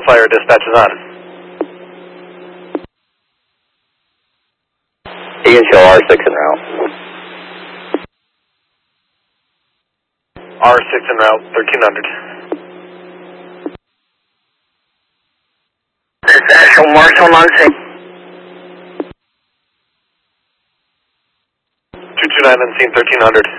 Flyer dispatch is on. You can show R6 en route. R6 en route, 1300. This is Asheville Marshall on scene. 229 on scene, 1300.